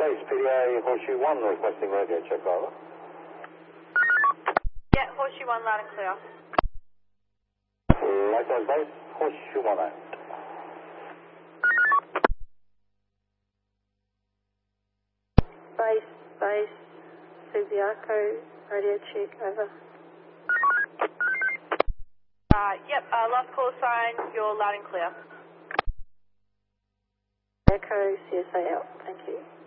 Base PDA Horseshoe 1 requesting radio check, over. Yeah, Horseshoe 1 loud and clear. Likewise, base Horseshoe 1 out. Base, Subiaco, radio check, over. Yep, last call sign, you're loud and clear. Echo, CSA out, thank you.